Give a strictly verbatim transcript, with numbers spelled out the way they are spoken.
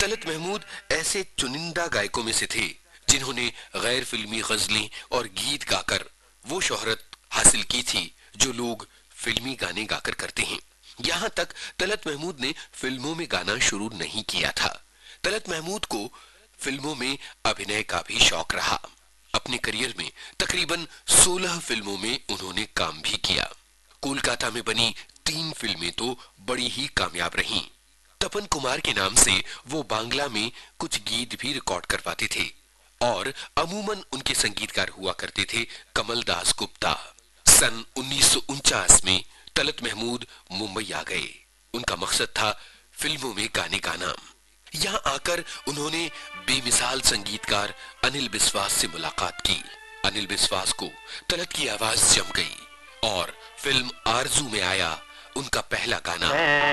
तलत महमूद ऐसे चुनिंदा गायकों में से थे जिन्होंने गैर फिल्मी गजलें और गीत गाकर वो शोहरत हासिल की थी जो लोग फिल्मी गाने गाकर करते हैं। यहाँ तक तलत महमूद ने फिल्मों में गाना शुरू नहीं किया था। तलत महमूद को फिल्मों में अभिनय का भी शौक रहा। अपने करियर में तकरीबन सोलह फिल्मों में उन्होंने काम भी किया। कोलकाता में बनी तीन फिल्में तो बड़ी ही कामयाब रहीं। तपन कुमार के नाम से वो बांग्ला में कुछ गीत भी रिकॉर्ड करवाते थे और अमूमन उनके संगीतकार हुआ करते थे कमल दास गुप्ता। सन उन्नीस सौ उनचास में तलत महमूद मुंबई आ गए। उनका मकसद था फिल्मों में गाने गाना। यहाँ आकर उन्होंने बेमिसाल संगीतकार अनिल बिस्वास से मुलाकात की। अनिल बिस्वास को तलत की आवाज जम गई और फिल्म आरजू में आया उनका पहला गाना।